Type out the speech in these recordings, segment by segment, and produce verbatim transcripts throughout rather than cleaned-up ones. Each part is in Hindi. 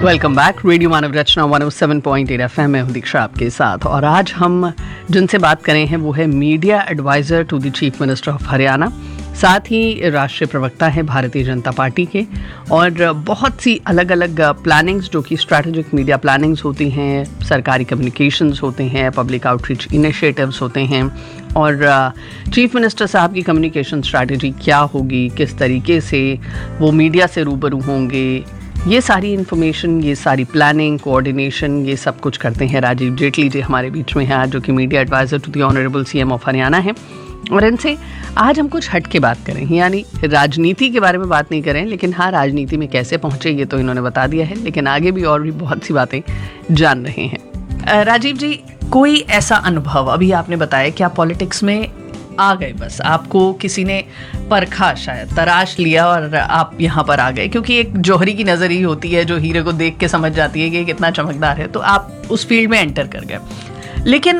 Welcome back. रेडियो मानव रचना एक सौ सात पॉइंट आठ एफ एम में हूं दीक्षा आपके साथ, और आज हम जिनसे बात करें हैं वो है media adviser to the chief minister of Haryana, साथ ही राष्ट्रीय प्रवक्ता हैं भारतीय जनता पार्टी के, और बहुत सी अलग अलग प्लानिंग्स जो कि स्ट्रैटेजिक मीडिया प्लानिंग्स होती हैं, सरकारी कम्युनिकेशंस होते हैं, पब्लिक आउटरीच इनिशिएटिव्स होते हैं, और चीफ मिनिस्टर साहब की कम्युनिकेशन स्ट्रैटेजी क्या होगी, किस तरीके से वो मीडिया से रूबरू होंगे, ये सारी इन्फॉर्मेशन, ये सारी प्लानिंग, कोऑर्डिनेशन, ये सब कुछ करते हैं राजीव जेटली जी हमारे बीच में हैं आज, जो कि media adviser to the honourable CM of Haryana हैं। और इनसे आज हम कुछ हट के बात करें, यानी राजनीति के बारे में बात नहीं करें, लेकिन हाँ, राजनीति में कैसे पहुँचे ये तो इन्होंने बता दिया है, लेकिन आगे भी और भी बहुत सी बातें जान रहे हैं। राजीव जी, कोई ऐसा अनुभव, अभी आपने बताया कि आप पॉलिटिक्स में आ गए, बस आपको किसी ने परखा, शायद तराश लिया और आप यहाँ पर आ गए, क्योंकि एक जौहरी की नज़र ही होती है जो हीरे को देख के समझ जाती है कि कितना चमकदार है, तो आप उस फील्ड में एंटर कर गए। लेकिन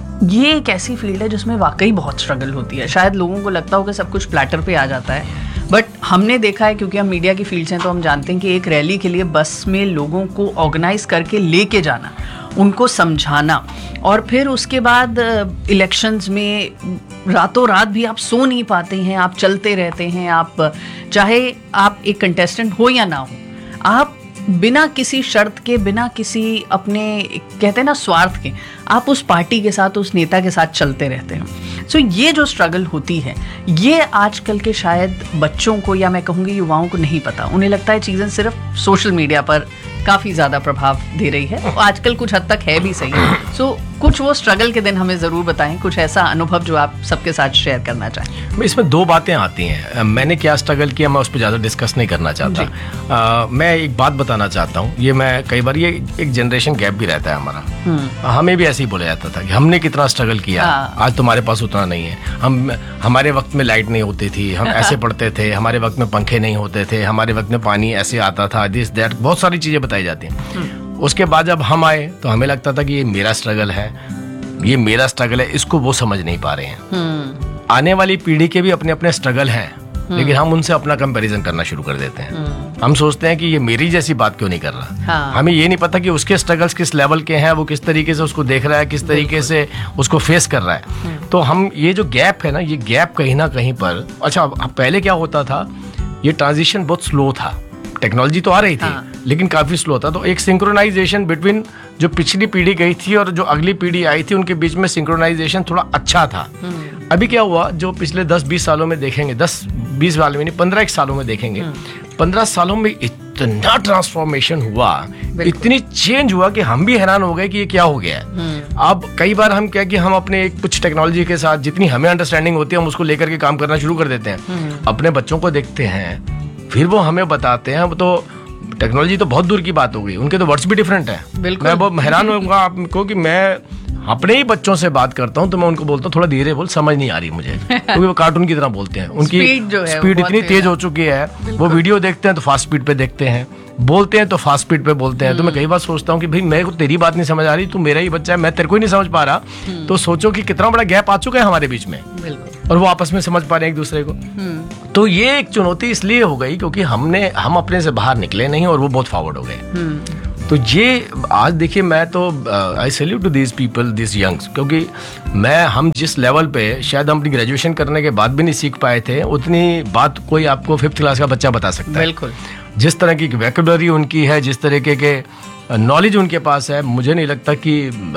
ये एक ऐसी फील्ड है जिसमें वाकई बहुत स्ट्रगल होती है। शायद लोगों को लगता हो कि सब कुछ प्लेटर पे आ जाता है, बट हमने देखा है, क्योंकि हम मीडिया की फील्ड से हैं, तो हम जानते हैं कि एक रैली के लिए बस में लोगों को ऑर्गेनाइज करके लेके जाना, उनको समझाना, और फिर उसके बाद इलेक्शंस में रातों रात भी आप सो नहीं पाते हैं, आप चलते रहते हैं, आप चाहे आप एक कंटेस्टेंट हो या ना हो, आप बिना किसी शर्त के, बिना किसी अपने कहते हैं ना स्वार्थ के, आप उस पार्टी के साथ, उस नेता के साथ चलते रहते हैं। सो so, ये जो स्ट्रगल होती है, ये आजकल के शायद बच्चों को, या मैं कहूँगी युवाओं को नहीं पता। उन्हें लगता है चीज़ें सिर्फ सोशल मीडिया पर काफ़ी ज़्यादा प्रभाव दे रही है, आजकल कुछ हद तक है भी सही। सो so, कुछ वो स्ट्रगल के दिन हमें ज़रूर बताएं, कुछ ऐसा अनुभव जो आप सबके साथ शेयर करना चाहें। इसमें दो बातें आती हैं, मैंने क्या स्ट्रगल किया मैं उस पर ज़्यादा डिस्कस नहीं करना चाहता। आ, मैं एक बात बताना चाहता हूँ, ये मैं कई बार, ये एक जनरेशन गैप भी रहता है हमारा, हमें भी ऐसे ही बोला जाता था कि हमने कितना स्ट्रगल किया, आज तुम्हारे पास उतना नहीं है। हम हमारे वक्त में लाइट नहीं होती थी, हम ऐसे पढ़ते थे, हमारे वक्त में पंखे नहीं होते थे, हमारे वक्त में पानी ऐसे आता था, दिस दैट, बहुत सारी चीज़ें बताई जाती हैं। उसके बाद जब हम आए तो हमें लगता था कि ये मेरा स्ट्रगल है, ये मेरा स्ट्रगल है, इसको वो समझ नहीं पा रहे हैं। आने वाली पीढ़ी के भी अपने अपने स्ट्रगल हैं, लेकिन हम उनसे अपना कंपैरिजन करना शुरू कर देते हैं। हम सोचते हैं कि ये मेरी जैसी बात क्यों नहीं कर रहा। हाँ। हमें ये नहीं पता कि उसके स्ट्रगल्स किस लेवल के हैं, वो किस तरीके से उसको देख रहा है, किस तरीके से उसको फेस कर रहा है। तो हम ये जो गैप है ना, ये गैप कहीं ना कहीं पर, अच्छा पहले क्या होता था, ये ट्रांजिशन बहुत स्लो था, टेक्नोलॉजी तो आ रही थी, हाँ। लेकिन काफी स्लो था, तो एक सिंक्रोनाइजेशन बिटवीन जो पिछली पीढ़ी गई थी और जो अगली पीढ़ी आई थी, उनके बीच में सिंक्रोनाइजेशन थोड़ा अच्छा था। अभी क्या हुआ, जो पिछले दस बीस सालों में देखेंगे, दस बीस सालों में नहीं, पंद्रह एक सालों में देखेंगे, पंद्रह सालों में इतना ट्रांसफॉर्मेशन हुआ, इतनी चेंज हुआ कि हम भी हैरान हो गए कि ये क्या हो गया है। अब कई बार हम क्या कि हम अपने एक कुछ टेक्नोलॉजी के साथ जितनी हमें अंडरस्टैंडिंग होती है, हम उसको लेकर के काम करना शुरू कर देते हैं। अपने बच्चों को देखते हैं, फिर वो हमें बताते हैं, तो टेक्नोलॉजी तो बहुत दूर की बात हो गई, उनके तो वर्ड्स भी डिफरेंट है। मैं बहुत हैरान होऊंगा आपको कि मैं अपने ही बच्चों से बात करता हूँ तो मैं उनको बोलता हूँ थोड़ा धीरे बोल, समझ नहीं आ रही मुझे, क्योंकि वो कार्टून की तरह बोलते हैं, उनकी स्पीड इतनी तेज हो चुकी है, वो वीडियो देखते हैं तो फास्ट स्पीड पे देखते हैं, बोलते हैं तो फास्ट स्पीड पे बोलते हैं। तो मैं कई बार सोचता हूँ कि भाई मेरे को तेरी बात नहीं समझ आ रही, तू मेरा ही बच्चा है, मैं तेरे को ही नहीं समझ पा रहा, तो सोचो कि कितना बड़ा गैप आ चुका है हमारे बीच में, और वो आपस में समझ पा रहे हैं एक दूसरे को। तो ये एक चुनौती इसलिए हो गई क्योंकि हमने हम अपने से बाहर निकले नहीं और वो बहुत फॉरवर्ड हो गए। तो ये आज देखिए, मैं तो आई salute to these people, this Young's, क्योंकि मैं हम जिस लेवल पे शायद हम अपनी ग्रेजुएशन करने के बाद भी नहीं सीख पाए थे, उतनी बात कोई आपको फिफ्थ क्लास का बच्चा बता सकता है। बिल्कुल। जिस तरह की वोकैबुलरी उनकी है, जिस तरीके के नॉलेज उनके पास है, मुझे नहीं लगता कि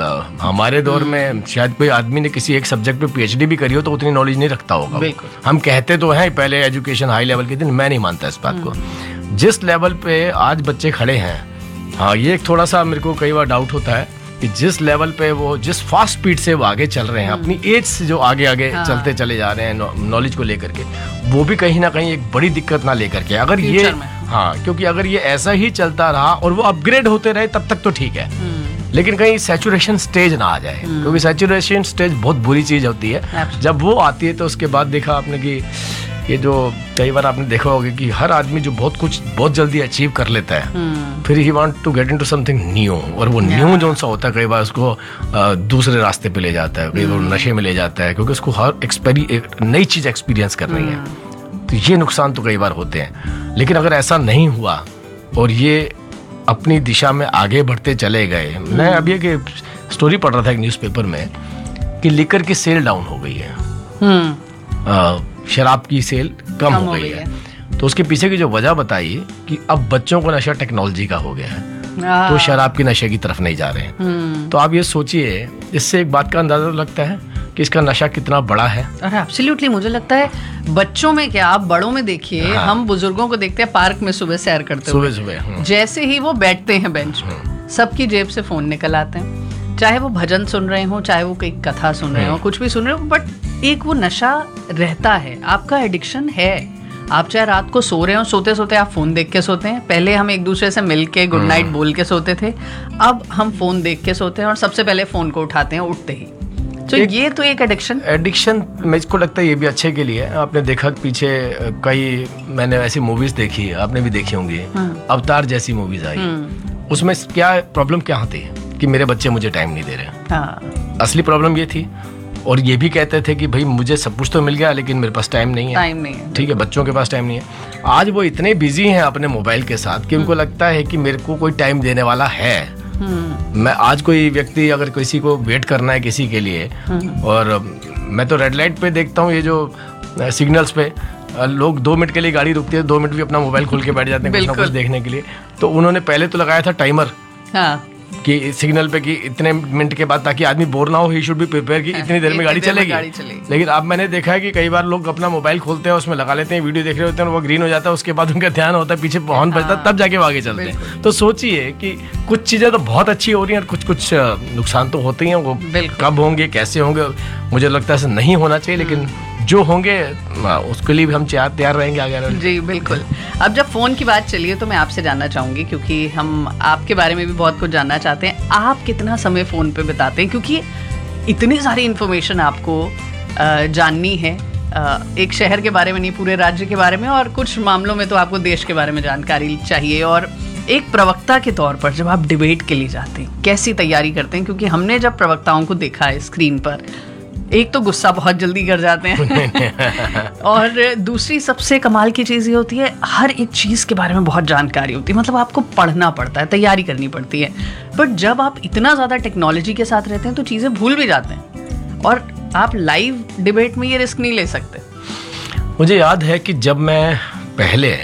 हमारे दौर में शायद कोई आदमी ने किसी एक सब्जेक्ट पे पीएचडी भी करी हो तो उतनी नॉलेज नहीं रखता होगा। हम कहते तो हैं पहले एजुकेशन हाई लेवल की थी, मैं नहीं मानता इस बात को। जिस लेवल पे आज बच्चे खड़े हैं, हाँ, ये एक थोड़ा सा मेरे को कई बार डाउट होता है कि जिस लेवल पे वो, जिस फास्ट स्पीड से वो आगे चल रहे हैं, अपनी एज से जो आगे आगे हाँ। चलते चले जा रहे हैं नॉलेज को लेकर के, वो भी कहीं ना कहीं एक बड़ी दिक्कत ना लेकर के, अगर ये हाँ, क्योंकि अगर ये ऐसा ही चलता रहा और वो अपग्रेड होते रहे तब तक तो ठीक है, लेकिन कहीं सैचुरेशन स्टेज ना आ जाए, क्योंकि सैचुरेशन स्टेज बहुत बुरी चीज होती है। जब वो आती है तो उसके बाद देखा आपने कि ये जो कई बार आपने देखा होगा कि हर आदमी जो बहुत कुछ बहुत जल्दी अचीव कर लेता है, फिर he want to get into something new, और वो न्यू जो सा होता है कई बार उसको दूसरे रास्ते पे ले जाता है, कई बार नशे में ले जाता है, क्योंकि उसको हर एक्सपेरी एक नई चीज एक्सपीरियंस करनी है। तो ये नुकसान तो कई बार होते हैं, लेकिन अगर ऐसा नहीं हुआ और ये अपनी दिशा में आगे बढ़ते चले गए। मैं अभी एक स्टोरी पढ़ रहा था एक न्यूज़पेपर में कि लिकर की सेल डाउन हो गई है, आ, शराब की सेल कम, कम हो, हो गई है, है। तो उसके पीछे की जो वजह बताई कि अब बच्चों को नशा टेक्नोलॉजी का हो गया है, तो शराब की नशे की तरफ नहीं जा रहे हैं। तो आप ये सोचिए, इससे एक बात का अंदाजा लगता है कि इसका नशा कितना बड़ा है। अरे एब्सोल्युटली, मुझे लगता है बच्चों में क्या, आप बड़ों में देखिए, हाँ। हम बुजुर्गों को देखते हैं पार्क में सुबह सैर करते हुए, सुबह सुबह जैसे ही वो बैठते हैं बेंच में, सबकी जेब से फोन निकल आते हैं, चाहे वो भजन सुन रहे हो, चाहे वो कोई कथा सुन रहे हो, कुछ भी सुन रहे हो, बट एक वो नशा रहता है, आपका एडिक्शन है। आप चाहे रात को सो रहे हो, सोते सोते आप फोन देख के सोते हैं। पहले हम एक दूसरे से मिल के गुड नाइट बोल के सोते थे, अब हम फोन देख के सोते हैं और सबसे पहले फोन को उठाते हैं उठते ही। तो ये तो एक एडिक्शन एडिक्शन मुझको लगता है ये भी अच्छे के लिए। आपने देखा पीछे कई, मैंने ऐसी मूवीज देखी, आपने भी देखी होंगी, अवतार जैसी मूवीज आई, उसमें क्या प्रॉब्लम क्या थी कि मेरे बच्चे मुझे टाइम नहीं दे रहे। हाँ। असली प्रॉब्लम ये थी, और ये भी कहते थे कि भाई मुझे सब कुछ तो मिल गया लेकिन मेरे पास टाइम नहीं है। टाइम नहीं है, ठीक है, बच्चों के पास टाइम नहीं है। आज वो इतने बिजी हैं अपने मोबाइल के साथ कि उनको लगता है कि मेरे को कोई टाइम देने वाला है। मैं आज कोई व्यक्ति अगर किसी को वेट करना है किसी के लिए, और मैं तो रेड लाइट पे देखता हूँ, ये जो सिग्नल्स पे लोग दो मिनट के लिए गाड़ी रुकती है, दो मिनट भी अपना मोबाइल खोल के बैठ जाते हैं कुछ ना कुछ देखने के लिए। तो उन्होंने पहले तो लगाया था टाइमर, हाँ, कि सिग्नल पे कि इतने मिनट के बाद, ताकि आदमी बोर ना हो, ही शुड बी प्रिपेयर कि इतनी देर में गाड़ी चलेगी। लेकिन अब मैंने देखा है कि कई बार लोग अपना मोबाइल खोलते हैं, उसमें लगा लेते हैं, वीडियो देख रहे होते हैं, वो ग्रीन हो जाता है, उसके बाद उनका ध्यान होता है पीछे हॉर्न बजता है, तब जाके वो आगे चलते हैं। तो सोचिए कि कुछ चीजें तो बहुत अच्छी हो रही हैं और कुछ कुछ नुकसान तो होते हैं। वो कब होंगे, कैसे होंगे, मुझे लगता है ऐसा नहीं होना चाहिए, लेकिन जो होंगे उसके लिए भी हम तैयार रहेंगे आगे। जी बिल्कुल। अब जब फोन की बात चली है तो मैं आपसे जानना चाहूंगी, क्योंकि हम आपके बारे में भी बहुत कुछ जानना चाहते हैं, आप कितना समय फोन पे बिताते हैं, क्योंकि इतनी सारी इन्फॉर्मेशन आपको जाननी है, एक शहर के बारे में नहीं, पूरे राज्य के बारे में, और कुछ मामलों में तो आपको देश के बारे में जानकारी चाहिए। और एक प्रवक्ता के तौर पर जब आप डिबेट के लिए जाते हैं, कैसी तैयारी करते हैं? क्योंकि हमने जब प्रवक्ताओं को देखा है स्क्रीन पर, एक तो गुस्सा बहुत जल्दी कर जाते हैं और दूसरी सबसे कमाल की चीज़ ये होती है, हर एक चीज़ के बारे में बहुत जानकारी होती है, मतलब आपको पढ़ना पड़ता है, तैयारी करनी पड़ती है। बट जब आप इतना ज़्यादा टेक्नोलॉजी के साथ रहते हैं तो चीज़ें भूल भी जाते हैं, और आप लाइव डिबेट में ये रिस्क नहीं ले सकते। मुझे याद है कि जब मैं पहले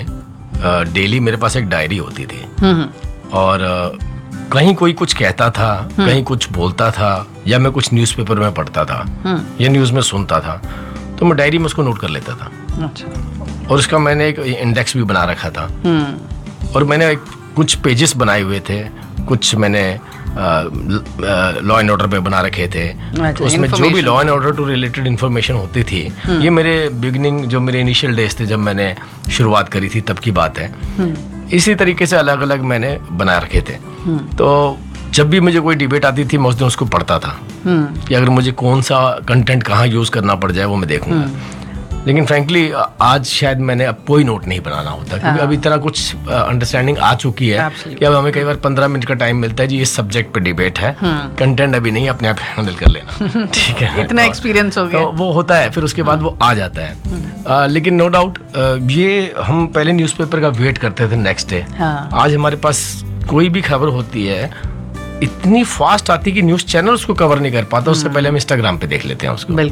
डेली, मेरे पास एक डायरी होती थी, और कहीं कोई कुछ कहता था, कहीं कुछ बोलता था, या मैं कुछ न्यूज़पेपर में पढ़ता था या न्यूज़ में सुनता था, तो मैं डायरी में उसको नोट कर लेता था। अच्छा। और उसका मैंने एक इंडेक्स भी बना रखा था, और मैंने एक, कुछ पेजेस बनाए हुए थे, कुछ मैंने लॉ एंड ऑर्डर पे बना रखे थे। तो उसमें जो भी law and order to related information होती थी, ये मेरे बिगिनिंग, जो मेरे इनिशियल डेज थे जब मैंने शुरुआत करी थी, तब की बात है। इसी तरीके से अलग अलग मैंने बना रखे थे। तो जब भी मुझे कोई डिबेट आती थी, मैं उस दिन उसको पढ़ता था कि अगर मुझे कौन सा कंटेंट कहाँ यूज करना पड़ जाए वो मैं देखूंगा। लेकिन फ्रैंकली आज शायद मैंने अब कोई नोट नहीं बनाना होता, क्योंकि अब इतना कुछ अंडरस्टैंडिंग आ चुकी है कि अब हमें कई बार पंद्रह मिनट का टाइम मिलता है, जी इस सब्जेक्ट पे डिबेट है, कंटेंट अभी नहीं, अपने आप हैंडल कर लेना। ठीक है, इतना एक्सपीरियंस हो गया, तो वो होता है, फिर उसके बाद वो आ जाता है। आ, लेकिन नो डाउट, ये हम पहले न्यूज़पेपर का वेट करते थे नेक्स्ट डे। आज हमारे पास कोई भी खबर होती है, इतनी फास्ट आती है कि न्यूज़ चैनल उसको कवर नहीं कर पाता, उससे पहले हम इंस्टाग्राम पे देख लेते हैं उसको।